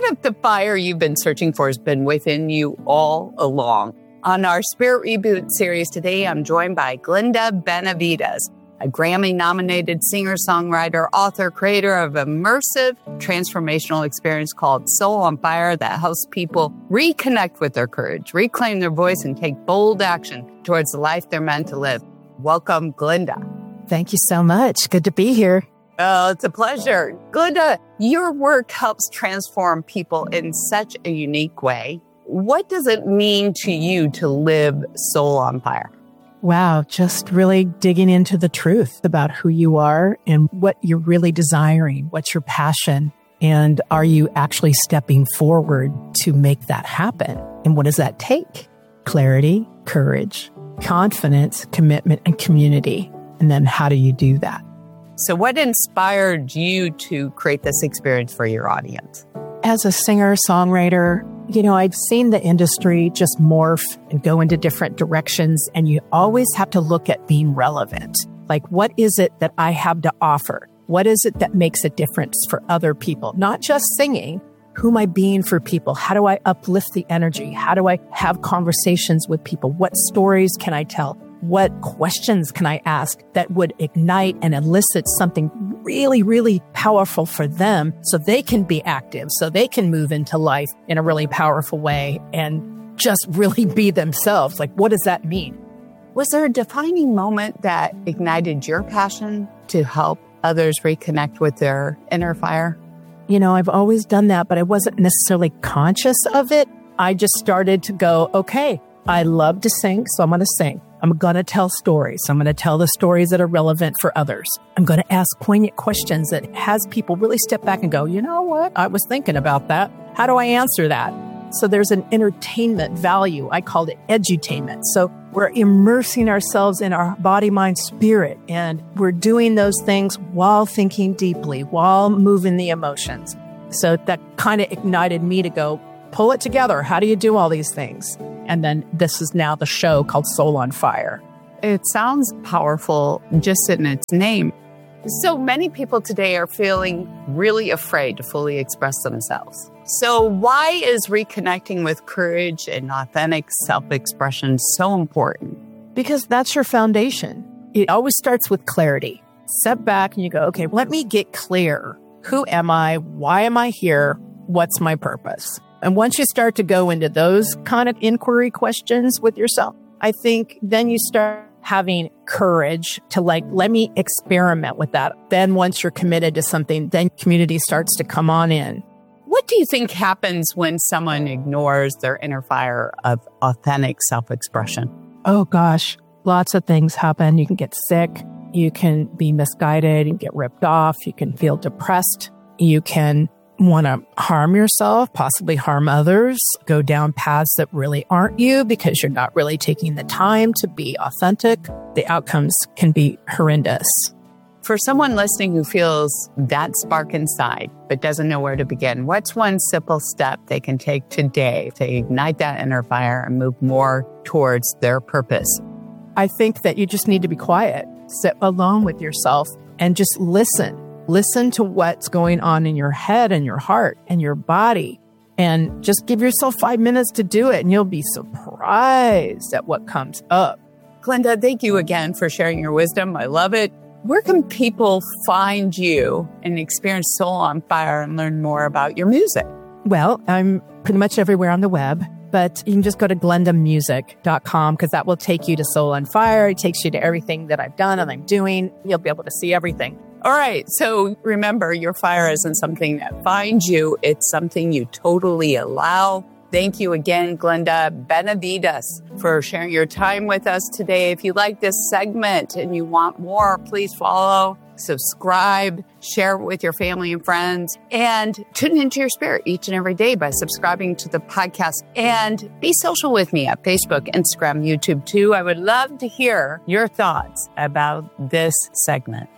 if the fire you've been searching for has been within you all along? On our Spirit Reboot series today, I'm joined by Glenda Benavides, a Grammy-nominated singer-songwriter, author, creator of immersive transformational experience called Soul on Fire that helps people reconnect with their courage, reclaim their voice, and take bold action towards the life they're meant to live. Welcome, Glenda. Thank you so much. Good to be here. Oh, it's a pleasure. Glenda, your work helps transform people in such a unique way. What does it mean to you to live Soul on Fire? Wow, just really digging into the truth about who you are and what you're really desiring. What's your passion? And are you actually stepping forward to make that happen? And what does that take? Clarity, courage, confidence, commitment, and community. And then how do you do that? So what inspired you to create this experience for your audience? As a singer-songwriter, I've seen the industry just morph and go into different directions, and you always have to look at being relevant. Like, what is it that I have to offer? What is it that makes a difference for other people? Not just singing. Who am I being for people? How do I uplift the energy? How do I have conversations with people? What stories can I tell? What questions can I ask that would ignite and elicit something really, really powerful for them so they can be active, so they can move into life in a really powerful way and just really be themselves? Like, what does that mean? Was there a defining moment that ignited your passion to help others reconnect with their inner fire? I've always done that, but I wasn't necessarily conscious of it. I just started to go, okay, I love to sing, so I'm going to sing. I'm going to tell stories. I'm going to tell the stories that are relevant for others. I'm going to ask poignant questions that has people really step back and go, you know what? I was thinking about that. How do I answer that? So there's an entertainment value. I called it edutainment. So we're immersing ourselves in our body, mind, spirit, and we're doing those things while thinking deeply, while moving the emotions. So that kind of ignited me to go, pull it together. How do you do all these things? And then this is now the show called Soul on Fire. It sounds powerful just in its name. So many people today are feeling really afraid to fully express themselves. So why is reconnecting with courage and authentic self-expression so important? Because that's your foundation. It always starts with clarity. Step back and you go, okay, let me get clear. Who am I? Why am I here? What's my purpose? And once you start to go into those kind of inquiry questions with yourself, I think then you start having courage to let me experiment with that. Then once you're committed to something, then community starts to come on in. What do you think happens when someone ignores their inner fire of authentic self-expression? Oh gosh, lots of things happen. You can get sick. You can be misguided and get ripped off. You can feel depressed. You can want to harm yourself, possibly harm others, go down paths that really aren't you because you're not really taking the time to be authentic. The outcomes can be horrendous. For someone listening who feels that spark inside but doesn't know where to begin, what's one simple step they can take today to ignite that inner fire and move more towards their purpose? I think that you just need to be quiet, sit alone with yourself, and just listen. Listen to what's going on in your head and your heart and your body, and just give yourself 5 minutes to do it, and you'll be surprised at what comes up. Glenda, thank you again for sharing your wisdom. I love it. Where can people find you and experience Soul on Fire and learn more about your music? Well, I'm pretty much everywhere on the web, but you can just go to glendamusic.com because that will take you to Soul on Fire. It takes you to everything that I've done and I'm doing. You'll be able to see everything. All right. So remember, your fire isn't something that finds you. It's something you totally allow. Thank you again, Glenda Benavides, for sharing your time with us today. If you like this segment and you want more, please follow, subscribe, share it with your family and friends, and tune into your spirit each and every day by subscribing to the podcast. And be social with me at Facebook, Instagram, YouTube too. I would love to hear your thoughts about this segment.